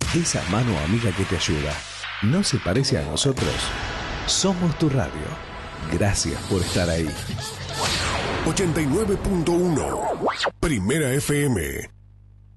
Esa mano amiga que te ayuda. ¿No se parece a nosotros? Somos tu radio. Gracias por estar ahí. 89.1 Primera FM.